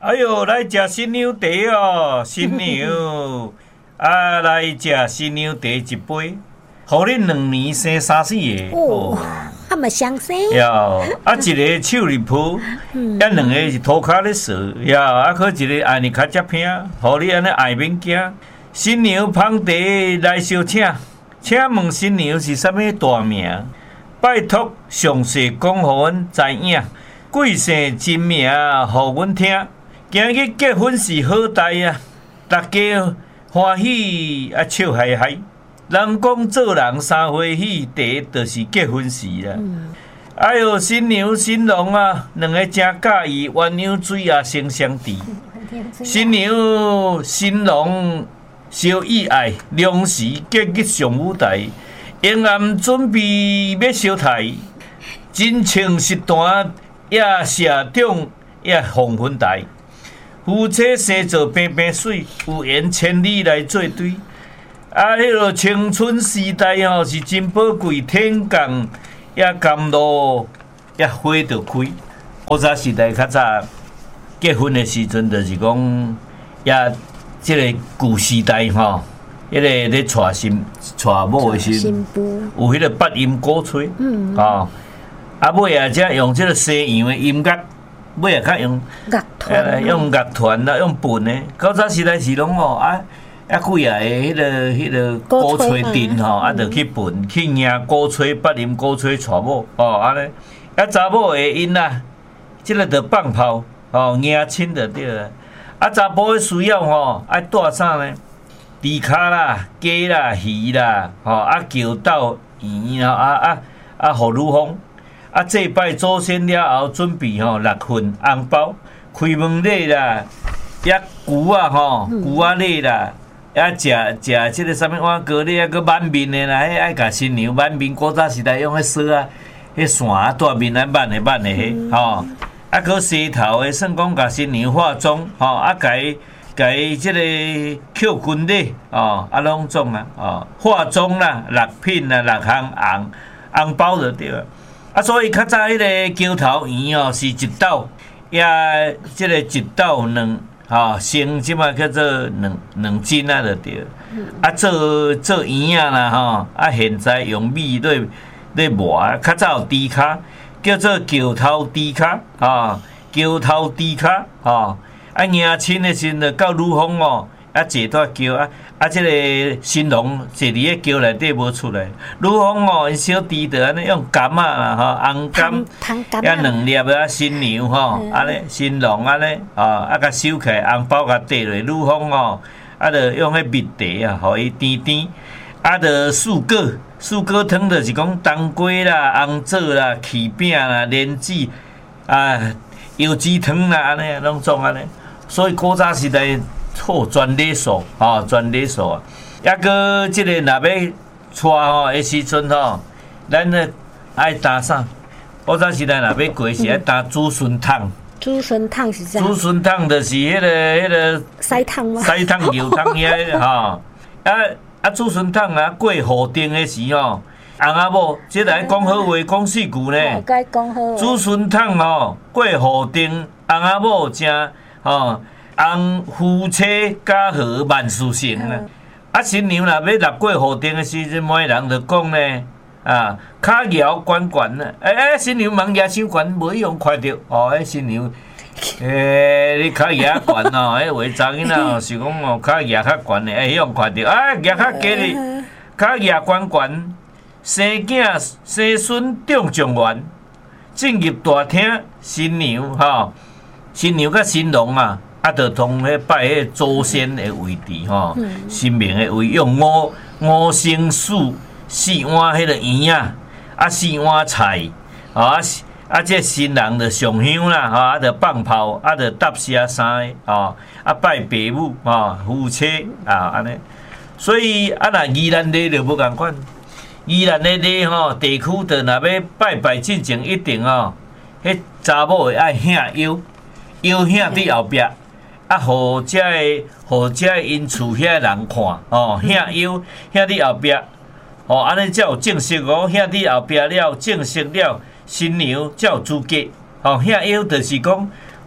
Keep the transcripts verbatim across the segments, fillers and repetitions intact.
哎呦，来食新娘茶哦，新娘啊，来食新娘茶一杯，互恁两年生三四个哦，那么相生。 哟，啊，一个手里抱，啊，两个是涂骹咧扫，哟，啊，可一个安尼较接拼，互你安尼爱免惊。新娘捧茶来相请，请问新娘是啥物大名？拜托详细讲，互阮知影。贵姓真名，互阮听。今日结婚是好代啊，大家欢喜啊，笑嗨嗨。人讲做人三欢喜，第一就是结婚时啦。嗯、哎呦，新娘新郎啊，两个真介意，鸳鸯水也成相持。新娘新郎相意爱，良时结日上舞台，迎暗准备要烧台，真情实弹也社长也黄昏台。夫妻生做平平水，有缘千里来作对。啊，迄个青春时代吼是真宝贵，天降也甘露也花着开。古早时代较早结婚的时阵，就是讲也即个旧时代吼，迄、那个咧娶新娶某的时，有迄个八音鼓吹，嗯，哦，啊尾啊则用即个西洋的音乐。尾也较用乐团，用乐团啦，用本的。古早时代是拢吼啊，啊几啊个迄个迄个鼓吹阵吼，啊，着去本去赢鼓吹，八音鼓吹娶某哦，安尼。啊，查某会因啦，即个着放炮哦，迎亲着对啦。啊，查甫的需要吼，爱带啥呢？猪骹啦、鸡啦、鱼啦，吼啊，桥斗圆啊啊啊，互女方。啊，祭拜祖先了后，准备吼六份红包，开门礼啦，也牛啊吼，牛啊礼啦，也食食即个啥物碗糕礼啊，佮挽面的啦，迄爱甲新娘挽面。古早时代用迄绳啊，迄线啊，带面来挽的挽的迄吼，啊，佮洗头的，算讲甲新娘化妆吼，啊，甲伊甲伊即个扣裙礼哦，啊，拢总啊，哦，化妆啦，六品啦，六项红红包就对了。啊，所以较早迄个桥头圆哦，是一斗，也即个一斗两吼，成即嘛叫做两两斤啊，就对。啊，做做圆啊啦吼，啊现在用米咧咧磨，较早有猪骹，叫做桥头猪骹吼，桥头猪骹吼。啊迎亲的时阵，到女方哦，啊坐蹛桥啊。啊，即、這个新郎坐伫个桥内底无出来，女方哦，因小弟着安尼用柑仔啦吼，红柑，啊两粒啊，新娘吼，安尼新郎安尼哦，啊甲收起来，红包甲缀落，女方哦，啊着用迄蜜茶啊，互伊甜甜，啊着素果，素果汤着是讲冬瓜啦、红枣啦、起饼啦、莲子啊、油鸡汤啦，安尼拢总安尼，所以古早时代。好专礼数吼，专礼数啊！抑个即个若要娶吼的时阵吼，咱咧爱打啥？古早时代若要过是爱打竹笋汤。 竹笋汤是啥？ 竹笋汤就是迄、那个迄、那个西汤吗？ 西汤、油汤遐吼。啊啊，竹笋汤啊，过户定的时吼，翁仔某即来讲好话，讲四句呢。 该讲好。 竹笋汤吼，过户定，翁仔某正吼。翁夫妻家和万事成啊！啊，新娘若要入过户定的时阵，每人就讲呢，啊，脚摇悬悬啊！哎哎，新娘忙摇伤悬，无用看着哦。哎，新娘，诶，你脚摇悬哦，哎，话查囡仔哦是讲哦，脚摇较悬的，哎，用看着，啊，摇较低哩，脚摇悬悬，生囝生孙中状元，进入大厅，新娘吼，新娘甲新郎啊。啊，着同迄拜迄祖先的位置吼，神明的位用五五星四四碗迄个圆啊，啊四碗菜，啊啊这新人着上香啦，吼啊着放炮，啊着搭车衫的，吼啊拜爸母，吼夫妻啊安尼，所以啊若宜兰礼着无共款，宜兰的礼吼地区着若要拜拜进前一定吼，迄查某会爱请邀邀请伫后壁。啊，互遮个，互遮个因厝遐人看，哦，兄邀兄伫后壁，哦，安尼才有正式哦，兄伫后壁了，正式了，新娘才有资格。哦，兄邀就是讲，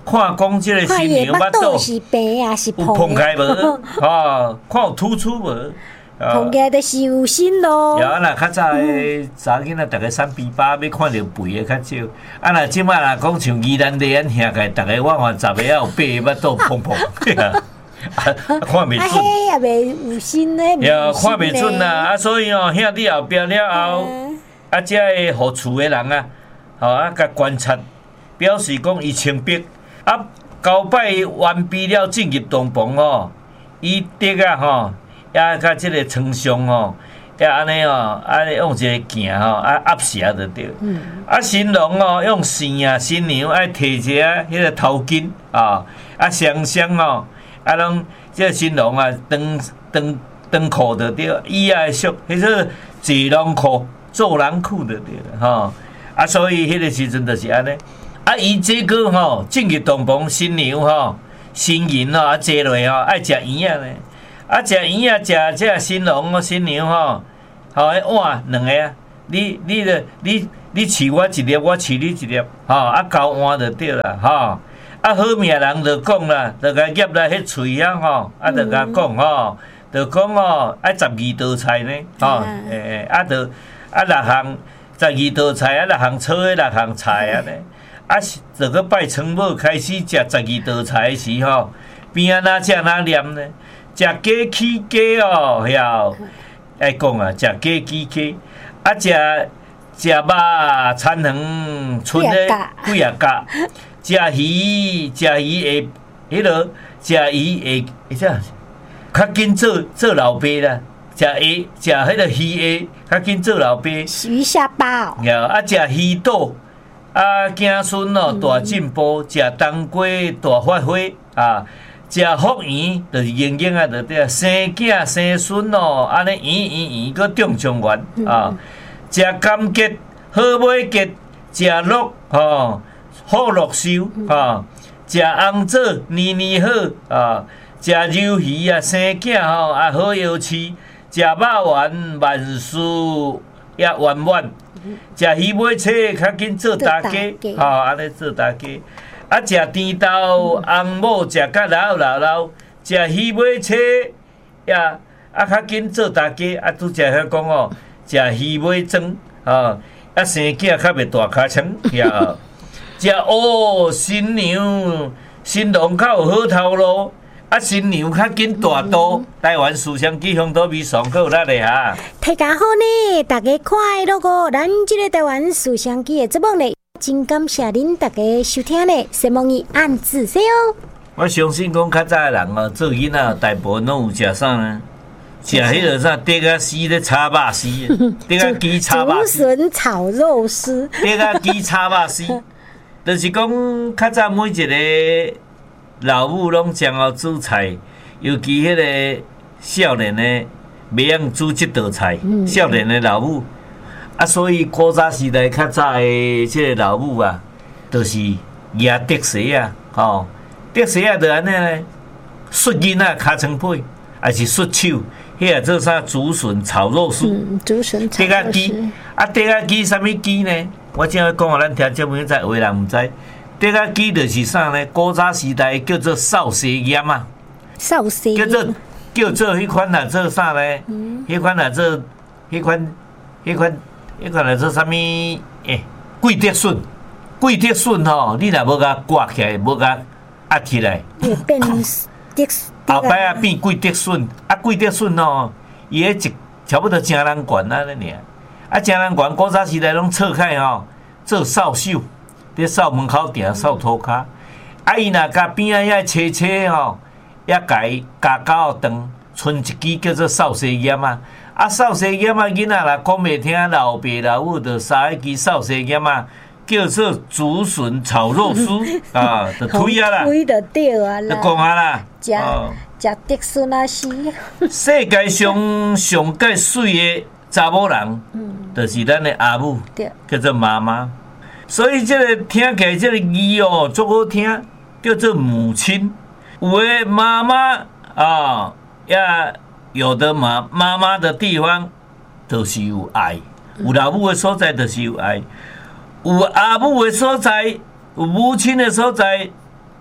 看讲即个看新娘伊巴肚肚是平啊，是有膨膨开无？哦，看有突出无？ 膨起来就是有心咯。 有啊，若较早诶查囡仔，逐个三比八，要看着肥诶较少。啊，若即摆若讲像宜兰地安兄弟，逐个我看十个也有八个巴肚膨膨，啊，看袂准。 啊，嘿也袂有心咧， 呀，看袂准啦，啊，所以哦，兄弟后壁了后，啊，才会互厝诶人啊，吼啊，甲观察，表示讲伊清白。啊，交拜完毕了，进入洞房吼，伊得啊吼。也甲即个床上吼，也安尼哦，安尼用一个镜吼，啊压舌就对。嗯。啊，新郎哦用线啊，新娘爱摕一个迄个头巾啊，啊双双哦，啊拢即个新郎啊，长长长裤就对，伊爱束迄个坐浪裤、做人裤就对了吼。啊，所以迄个时阵就是安尼。啊，伊这个吼进入洞房，新娘吼、新人吼啊坐落吼爱食圆啊呢。啊，食圆啊，食这新郎哦，新娘吼，吼，迄碗两个啊，你你着你你饲我一粒，我饲你一粒，吼，啊交换就对啦，吼，啊好命人就讲啦，就甲夹来迄喙啊，吼，啊就甲讲吼，就讲哦，爱十二道菜呢，吼，诶诶，啊就啊六项十二道菜啊，六项炒诶六项菜啊呢，啊就个拜床母开始食十二道菜时吼，边啊哪食哪念呢？食鸡起鸡哦，遐爱讲啊，食鸡起鸡，啊食食肉田园剩咧几啊角，食鱼食鱼会迄落食鱼会会啥？较紧做做老爸啦，食虾食迄个鱼虾，较紧做老爸。 鱼下巴哦。 呀，啊食鱼肚，啊子孙哦大进步，食冬瓜大发花啊。食福圆就是盈盈啊，就对啊，生囝生孙哦，安尼圆圆圆，搁中状元啊。食甘蔗好买桔，食乐吼好乐寿啊。食红枣年年好啊。食鱿鱼啊，生囝吼啊好腰饲。食肉圆万事也圆满。食鱼尾菜较紧做大家，吼安尼做大家。啊，食甜豆，红某食甲老老老，食鱼尾菜也啊较紧做大家。啊，拄则遐讲哦，食鱼尾装啊，啊生囝较袂大尻川呀。食哦，新娘新郎较有好头路，啊新娘较紧大肚。台湾思想机乡土味上够有力的哈。 大家好呢，大家快乐个，咱即个台湾思想机的节目呢。真感谢恁大家收听呢，希望伊按字说哦。 我相信讲较早的人哦，做囡仔大部分拢有食啥呢？食迄个啥竹仔丝咧炒肉丝，竹仔鸡炒肉丝。 竹笋炒肉丝。 竹仔鸡炒肉丝，就是讲较早每一个老母拢将要煮菜，尤其迄个少年的袂晓煮即道菜，嗯、少年的老母。啊，所以古早时代较早的即个老母啊，就是野竹丝啊，吼，竹丝啊，就安尼咧，削囡仔尻川皮，还是削手，迄个做啥竹笋炒肉丝？ 嗯，竹笋炒肉丝。 竹仔鸡，啊，竹仔鸡啥物鸡呢？我正要讲互咱听节目知，有的人毋知。竹仔鸡就是啥呢？古早时代叫做扫西盐啊， 扫西叫做叫做迄款啊，做啥呢？迄款啊，做迄款迄款。迄个来做啥物？诶，桂竹笋，桂竹笋吼，你若无甲刮起来，无甲压起来， 会变竹。 后摆啊变桂竹笋，啊桂竹笋吼，伊迄一差不多正人悬啊咧尔。啊正人悬，古早时代拢错开吼，做扫帚，伫扫门口埕扫涂骹。啊伊若甲边仔遐切切吼，也甲伊加到长，剩一支叫做扫西盐啊。啊，扫西盐啊，囡仔若讲袂听，老爸老母就杀迄支扫西盐啊，叫做竹笋炒肉丝啊，就推啊啦， 推就对啊啦， 就讲啊啦， 食食竹笋啊是。 世界上上介水的查某人，嗯，就是咱的阿母，叫做妈妈。所以这个听起来这个字哦，足好听，叫做母亲。有的妈妈啊，也。有的妈妈妈的地方，就是有爱；有老母的所在，就是有爱；有阿母的所在，有母亲的所在，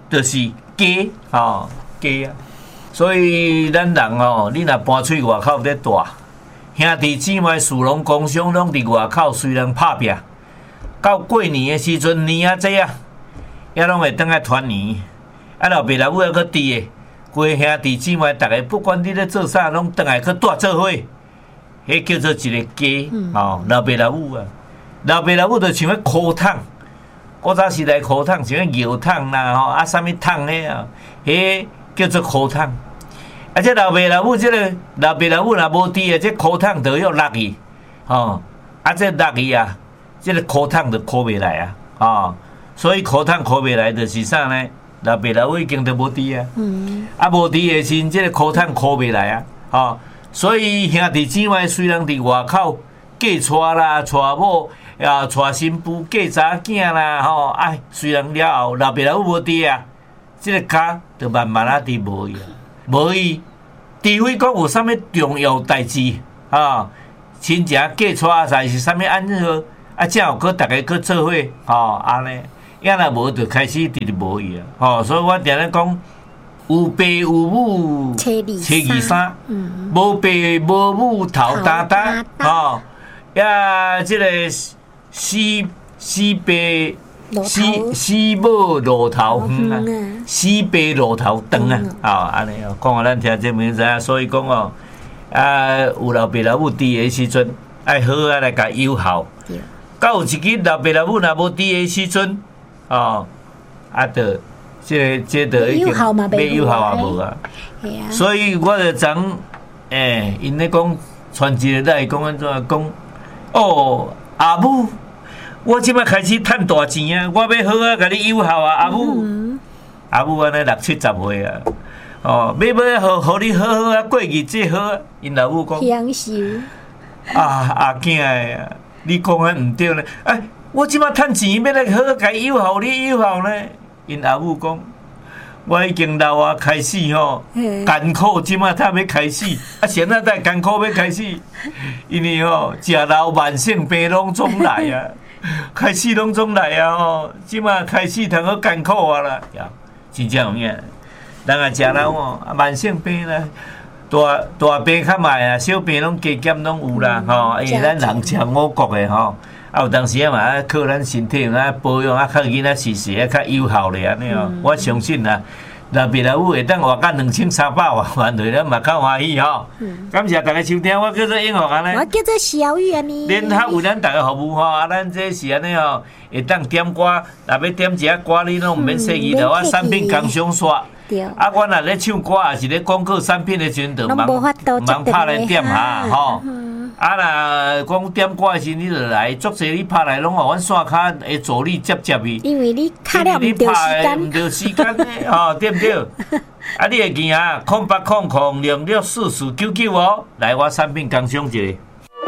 就是家哦，家啊。所以咱人哦，你若搬出外口咧住，兄弟姊妹、士农工商拢伫外口，虽然拍拼，到过年的时阵，年仔节啊，也拢会倒来团圆。啊，老爸老母还佫伫诶，规兄弟姊妹，逐个不管你咧做啥，拢倒来佫住做伙。迄叫做一个家、嗯、哦，老爸老母啊，老爸老母就像迄苦桶，古早时代苦桶像迄窑桶啦吼，啊，啥物桶咧啊，迄叫做苦桶。啊，这老爸老母这个老爸老母若无伫诶，这苦桶就要落去，吼，啊，这落去啊，这个苦桶就苦袂来啊，哦，所以苦桶苦袂来就是啥呢？老爸老母已经都无伫啊，嗯，啊，无伫诶时，这个苦桶苦袂来啊，哦。所以兄弟姊妹虽然伫外口嫁娶啦、娶某啊、娶新妇、嫁查囝啦，吼，哎，虽然了后老爸老母无伫啊，即、這个家就慢慢啊伫无伊啊，无伊，除非讲有啥物重要代志啊，亲情嫁娶啊，还是啥物安好，啊，才有搁大家搁做伙，吼，安尼，要若无就开始伫无伊啊，吼，所以我定咧讲。有爸有母， 车二三，无爸无母头担担，吼，呀，即个死死爸死死母路头远啊，死爸路头长啊，啊，安尼哦，讲互咱听这名字啊，所以讲哦，啊，有老爸老母伫诶时阵，爱好啊来甲友好，到有一日老爸老母若无伫诶时阵，哦，啊，得。这这都已经没有效也无啊，所以我就昨诶，因咧讲传一个来讲安怎讲哦，阿母，我即摆开始趁大钱啊，我要好啊，甲你友好啊，阿母，嗯、阿母安尼六七十岁啊，哦，要要好，好你好好啊，过日子好啊，因老母讲， 享受啊，阿囝啊，你讲啊毋对呢，哎，我即摆趁钱要来好好甲友好你友好呢。因阿母讲，我已经老啊，开始吼艰苦，即马才要开始，啊，现在在艰苦要开始，因为吼食老慢性病拢总来啊，开始拢总来啊吼，即马开始通好艰苦啊啦，呀，真正有影，人啊食老哦，慢性病啦，大大病较慢啊，小病拢加减拢有啦吼，因为咱人食五谷的吼。啊，有当时啊嘛，啊靠咱身体啊保养啊，较囡仔时时啊较有效咧安尼哦。我相信啦，老爸老母会当活到两千三百万万岁，咱嘛较欢喜吼。感谢大家收听，我叫做英雄安尼。 我叫做小雨安尼。 联合为咱大家服务吼，啊，咱这是安尼吼，会当点歌，若要点一下歌，你拢毋免客气的，我产品工商刷。啊，我若咧唱歌，也是咧广告产品的时阵，就忙忙拍来点下吼。啊，若讲点歌的时，你就来，足侪你拍来拢互阮线卡会助你接接伊。 因为你卡了毋着时间， 毋着时间咧，吼，对不对？啊，你会记啊？空八空空零六四四九九哦，来我产品工商一下。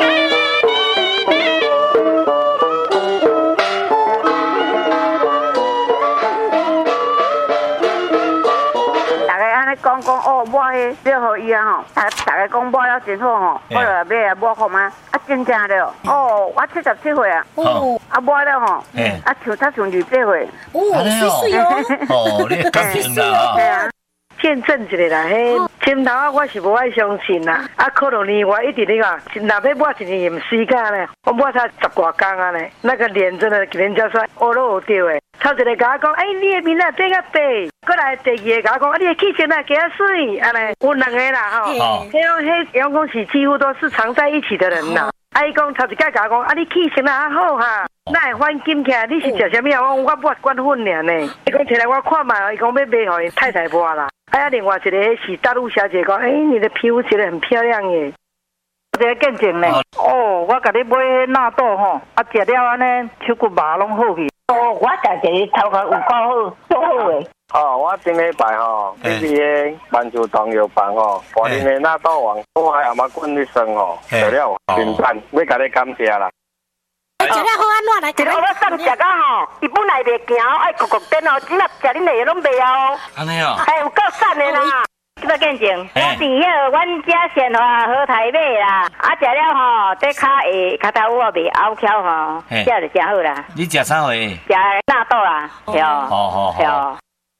讲讲哦，抹迄了互伊啊吼，大大家讲抹了真好吼，我就买来抹看嘛，啊真正了，哦，我七十七岁啊，哦，啊抹了吼，啊像他像二十岁， 哦，水水哦， 哦，你感情啦， 对啊，见证一个啦，迄前头啊我是无爱相信啦，啊可能呢我一直咧讲，若要抹一年唔时间咧，我抹他十外工啊咧，那个脸真的人家说哦都有对诶。头一个甲我讲，哎，你的面啊变较白，过来第二个甲我讲，啊，你的气色啊加较水，安尼有两个啦吼。迄种迄员工是几乎都是常在一起的人啦。啊，伊讲头一个甲我讲，啊，你气色啊好哈，那会反金起来，你是食啥物啊？我我抹管粉尔呢。伊讲摕来我看嘛，伊讲要买互伊太太抹啦。啊，另外一个是大陆小姐讲，哎，你的皮肤其实很漂亮耶。一个见证呢。哦，我甲你买纳豆吼，啊，食了安尼手骨麻拢好去。哦，我家己头壳有够好，足好诶。 哦，我顶礼拜吼，去你个万寿堂药房吼，华林的纳豆王，我还阿妈滚你生吼，做了真赞，要甲你感谢啦。 食了好安怎来？ 一个我送食啊吼，伊本来袂行，爱咕咕颠哦，只若食恁两个拢袂晓哦。 安尼哦。 还有够瘦的啦。这个见证，我伫遐阮家鲜花好台买啦，啊食了吼，这骹下骹头我袂拗翘吼，这就真好啦。 你食啥货？ 食纳豆啦，对哦。 好好好。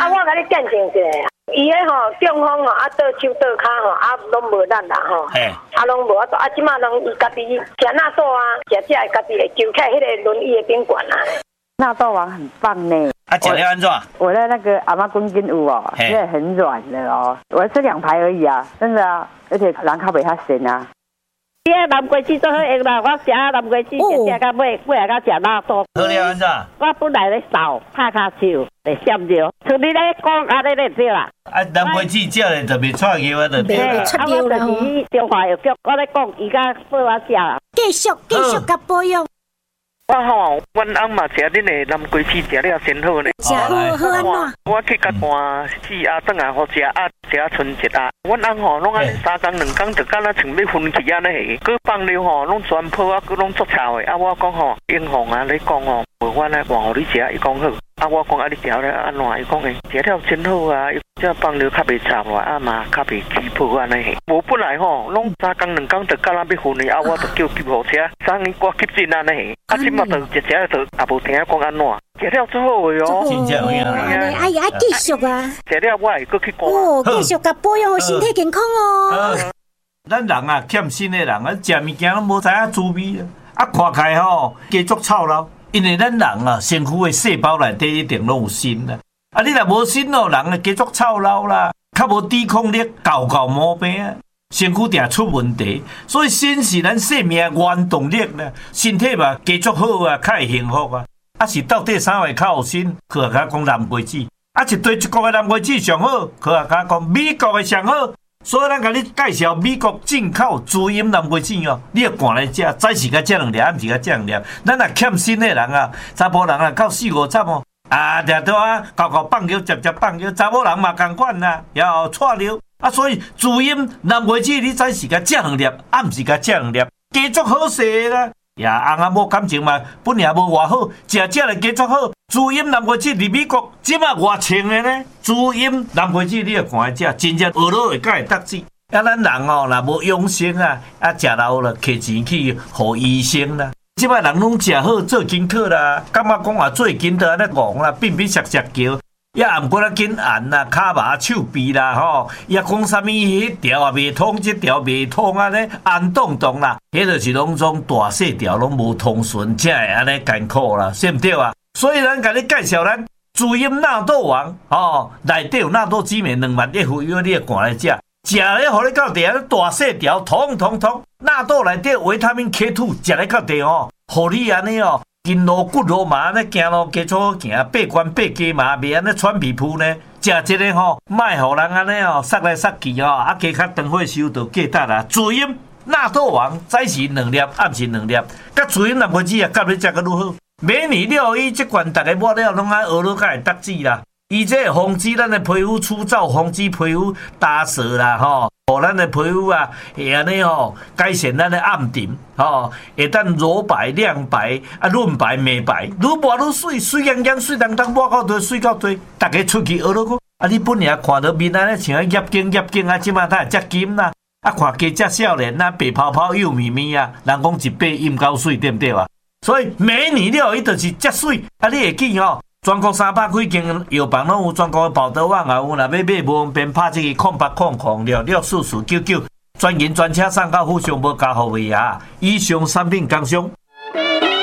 啊，我甲你见证一下。伊个吼中风吼，啊倒手倒骹吼，啊拢无力啦吼，啊拢无法度，啊即马拢伊家己食纳豆啊，食食家己会揪起迄个轮椅的宾馆啊。 纳豆王很棒呢。 啊，食了安怎？ 我的那个阿妈滚筋有哦，现在很软的哦，我吃两排而已啊，真的啊，而且人较袂遐咸啊。 伊个南瓜子做好用啦，我食南瓜子食食到尾，尾来到食纳豆。 好了安怎？ 我本来咧扫拍骹手，咧闪着，像你咧讲安尼咧对啦。 啊，南瓜子食咧就袂错药啊，就对啦。 啊，我就是中华药局，我咧讲伊甲说我食啊。 继续继续甲保养。 我吼，阮翁嘛食恁的南瓜子食了真好呢。 食好好安怎？ 我去甲搬四啊顿啊好食啊，食啊剩一搭。阮翁吼拢安尼三工两工，就敢若像要分去安尼个。佮放了吼，拢全泡啊，佮拢足臭的。啊，我讲吼，英雄啊，你讲吼，无我来换互你食，伊讲好。啊，我讲啊，你食了安怎？伊讲诶，食了真好啊，这放了较袂臭啦，啊嘛较袂起泡安尼。无本来吼，拢三工两工就敢若要分的，啊，我就叫救护车，送伊挂急诊安尼。啊，即马就食食就也无听讲安怎，食了最好的哦。 真正有影。 哎呀，继续啊！ 食了我会搁去挂。 哦，继续甲保养好身体健康哦。 咱人啊，欠薪的人啊，食物件拢无知影滋味啊，啊看起来吼，加足操劳。因为咱人啊，身躯的细胞内底一定拢有锌啦。啊，你若无锌哦，人啊加足操劳啦，较无抵抗力，搞搞毛病啊，身躯定出问题。所以锌是咱生命原动力啦，身体嘛加足好啊，较会幸福啊。啊是到底啥位较有锌？佢啊讲南瓜子，啊一堆一国的南瓜子上好，佢啊讲美国的上好。所以咱甲你介绍美国进口滋阴南瓜子哦，你要赶来食，早时甲食两粒，暗时甲食两粒。咱若欠锌的人啊，查甫人啊，到四五十哦，啊，定都啊，搞搞放尿，接接放尿，查某人嘛共款啦，要错尿啊。所以滋阴南瓜子，你早时甲食两粒，暗时甲食两粒，加足好势啦。呀，翁仔某感情嘛，本也无偌好，食食来加足好。滋阴南瓜子伫美国即马偌清的呢？滋阴南瓜子你要赶来食，真正学落会甲会得志。啊，咱人哦，若无养生啊，啊食老了，摕钱去互医生啦。即摆人拢食好做筋课啦，感觉讲话做筋都安尼戆啦，变变削削叫。也毋过咱紧按啦，骹麻手臂啦吼，也讲啥物迄条也未通，即条未通安尼按动动啦，迄就是拢种大细条拢无通顺，才会安尼艰苦啦，对毋对啊？所以咱甲你介绍咱滋阴纳豆王吼，内底有纳豆籽面两万一副药，你会赶来食，食咧互你到地啊大细条，通通通，纳豆内底维他命 K 二，食咧到地吼，互你安尼哦。筋路骨路嘛，安尼行路加粗好行，八关八街嘛，袂安尼喘皮肤呢。食一个吼，莫互人安尼哦，塞来塞去哦，啊加较长火烧就过得啦。滋阴纳豆王，早时两粒，暗时两粒，甲滋阴南瓜子啊，甲你食个愈好。美女料伊即款，逐个抹了拢爱学落甲会得志啦。伊这防止咱的皮肤粗糙，防止皮肤打色啦，吼。互咱的皮肤啊，会安尼吼改善咱的暗沉，吼会当柔白、亮白、啊润白、美白，愈抹愈水，水洋洋、水当当，抹到堆，水到堆，大家出去学落去。啊，你本来看到面安尼像业经业经啊，即马才会遮金啦。啊，看加遮少年啊，白泡泡幼咪咪啊，人讲一杯饮高水，对不对啊？所以美女了，伊就是遮水，啊，你会记吼。全国三百几间药房拢有全国的报道网也有，若要买无方便，拍这个空八空空六六四四九九，专人专车送到府上无加护费啊！以上产品工商。